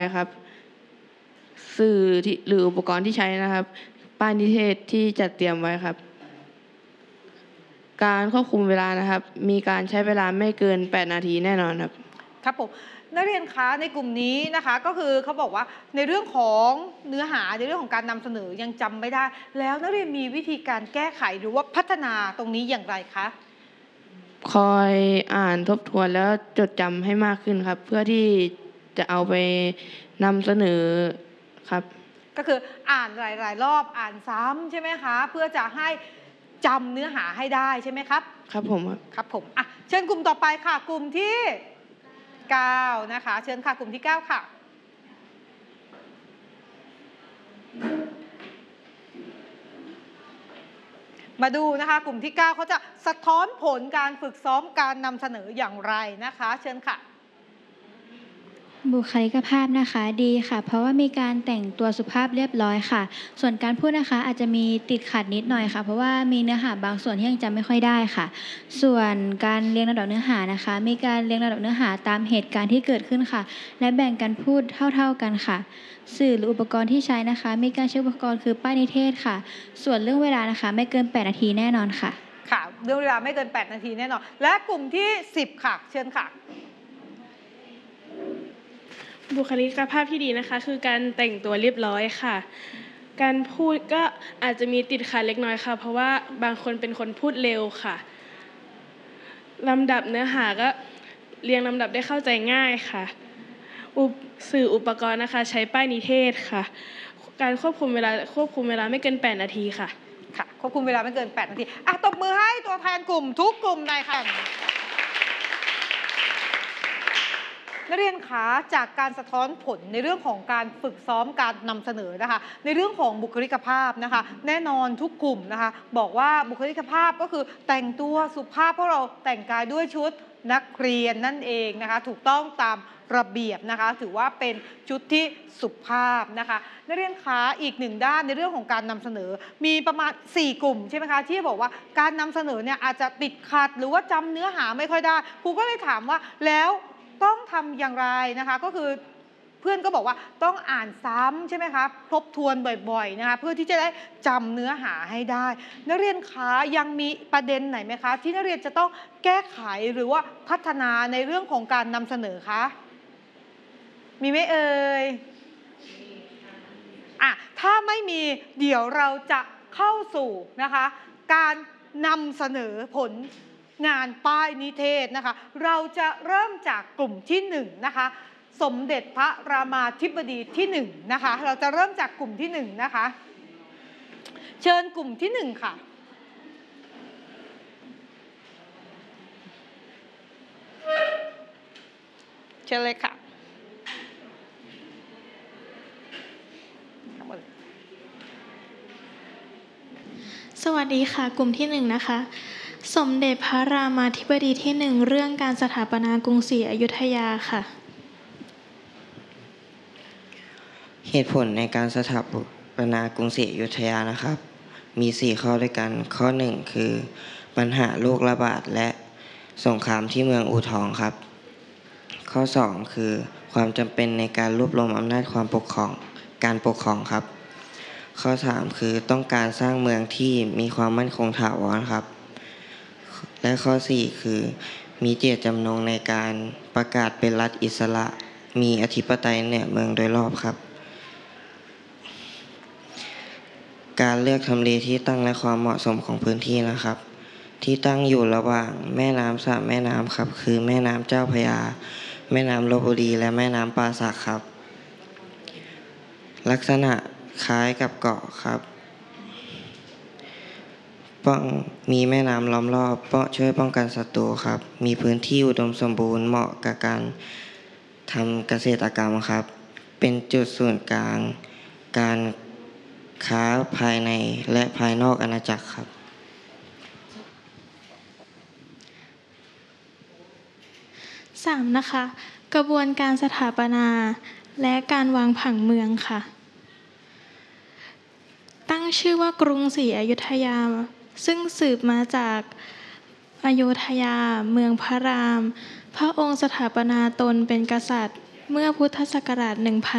นะครับสื่อที่หรืออุปกรณ์ที่ใช้นะครับป้ายนิเทศที่จัดเตรียมไว้ครับการควบคุมเวลานะครับมีการใช้เวลาไม่เกิน8 นาทีแน่นอนครับครับผมนักเรียนคะในกลุ่มนี้นะคะก็คือเขาบอกว่าในเรื่องของเนื้อหาในเรื่องของการนำเสนอยังจำไม่ได้แล้วนักเรียนมีวิธีการแก้ไขหรือว่าพัฒนาตรงนี้อย่างไรคะคอยอ่านทบทวนแล้วจดจำให้มากขึ้นครับเพื่อที่จะเอาไปนำเสนอครับก็คืออ่านหลายๆรอบอ่านซ้ำใช่ไหมคะเพื่อจะให้จำเนื้อหาให้ได้ใช่ไหมครับครับผมครับผมอ่ะเชิญกลุ่มต่อไปค่ะกลุ่มที่9นะคะเชิญค่ะกลุ่มที่9ค่ะมาดูนะคะกลุ่มที่9เขาจะสะท้อนผลการฝึกซ้อมการนำเสนออย่างไรนะคะเชิญค่ะบุคลิกภาพนะคะดีค่ะเพราะว่ามีการแต่งตัวสุภาพเรียบร้อยค่ะส่วนการพูดนะคะอาจจะมีติดขัดนิดหน่อยค่ะเพราะว่ามีเนื้อหาบางส่วนที่ยังจำไม่ค่อยได้ค่ะส่วนการเรียงลำดับเนื้อหานะคะมีการเรียงลำดับเนื้อหาตามเหตุการณ์ที่เกิดขึ้นค่ะและแบ่งกันพูดเท่าๆกันค่ะสื่อหรืออุปกรณ์ที่ใช้นะคะมีการใช้อุปกรณ์คือป้ายนิเทศค่ะส่วนเรื่องเวลานะคะไม่เกิน8 นาทีแน่นอนค่ะค่ะเรื่องเวลาไม่เกิน8 นาทีแน่นอนและกลุ่มที่10ค่ะเชิญค่ะบุคลิกภาพที่ดีนะคะคือการแต่งตัวเรียบร้อยค่ะการพูดก็อาจจะมีติดขัดเล็กน้อยค่ะเพราะว่าบางคนเป็นคนพูดเร็วค่ะลำดับเนื้อหาก็เรียงลำดับได้เข้าใจง่ายค่ะสื่ออุปกรณ์นะคะใช้ป้ายนิเทศค่ะการควบคุมเวลาไม่เกิน8 นาทีค่ะค่ะควบคุมเวลาไม่เกิน8 นาทีอ่ะตบมือให้ตัวแทนกลุ่มทุกกลุ่มหน่อยค่ะนักเรียนคะจากการสะท้อนผลในเรื่องของการฝึกซ้อมการนำเสนอนะคะในเรื่องของบุคลิกภาพนะคะแน่นอนทุกกลุ่มนะคะบอกว่าบุคลิกภาพก็คือแต่งตัวสุภาพเพราะเราแต่งกายด้วยชุดนักเรียนนั่นเองนะคะถูกต้องตามระเบียบนะคะถือว่าเป็นชุดที่สุภาพนะคะนักเรียนคะอีกหนึ่งด้านในเรื่องของการนำเสนอมีประมาณ4 กลุ่มใช่ไหมคะที่บอกว่าการนำเสนอเนี่ยอาจจะติดขัดหรือว่าจำเนื้อหาไม่ค่อยได้ครูก็เลยถามว่าแล้วต้องทำอย่างไรนะคะก็คือเพื่อนก็บอกว่าต้องอ่านซ้ำใช่ไหมคะทบทวนบ่อยๆนะคะเพื่อที่จะได้จำเนื้อหาให้ได้นักเรียนคะยังมีประเด็นไหนไหมคะที่นักเรียนจะต้องแก้ไขหรือว่าพัฒนาในเรื่องของการนำเสนอคะมีไหมเอ่ยถ้าไม่มีเดี๋ยวเราจะเข้าสู่นะคะการนำเสนอผลงานป้ายนิเทศนะคะเราจะเริ่มจากกลุ่มที่1นะคะสมเด็จพระรามาธิบดีที่1นะคะเราจะเริ่มจากกลุ่มที่1นะคะเชิญกลุ่มที่1ค่ะเชิญเลยค่ะสวัสดีค่ะกลุ่มที่1นะคะสมเด็จพระรามาธิบดีที่1เรื่องการสถาปนากรุงศรีอยุธยาค่ะเหตุผลในการสถาปนากรุงศรีอยุธยานะครับมี4 ข้อด้วยกันข้อ1คือปัญหาโรคระบาดและสงครามที่เมืองอู่ทองครับข้อ2คือความจำเป็นในการรวบรวมอำนาจการปกครองครับข้อ3คือต้องการสร้างเมืองที่มีความมั่นคงถาวรครับและข้อ4คือมีเจตจำนงในการประกาศเป็นรัฐอิสระมีอธิปไตยเหนือเมืองโดยรอบครับการเลือกทำเลที่ตั้งและความเหมาะสมของพื้นที่นะครับที่ตั้งอยู่ระหว่างแม่น้ำ3 แม่น้ำครับคือแม่น้ำเจ้าพระยาแม่น้ำลพบุรีและแม่น้ำป่าสักครับลักษณะคล้ายกับเกาะครับมีแม่น้ำล้อมรอบช่วยป้องกันศัตรูครับมีพื้นที่อุดมสมบูรณ์เหมาะกับการทำเกษตรกรรมครับเป็นจุดศูนย์กลางการค้าภายในและภายนอกอาณาจักรครับ 3นะคะกระบวนการสถาปนาและการวางผังเมืองค่ะตั้งชื่อว่ากรุงศรีอยุธยาซึ่งสืบมาจากอโยธยาเมืองพระรามพระองค์สถาปนาตนเป็นกษัตริย์เมื่อพุทธศักราช